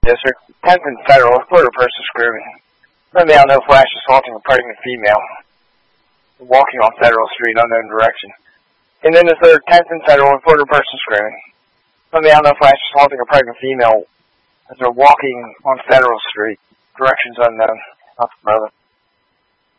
Yes, sir. 10th and Federal, Florida person screaming. Sunday, I know flash assaulting a pregnant female. Walking on Federal Street, unknown direction. And then the third, 10th and Federal, Florida person screaming. Sunday, I know flash assaulting a pregnant female as they're walking on Federal Street. Directions unknown. Not the brother.